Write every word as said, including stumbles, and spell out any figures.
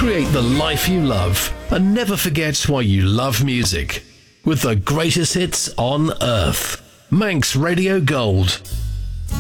Create the life you love and never forget why you love music with the greatest hits on earth. Manx Radio Gold.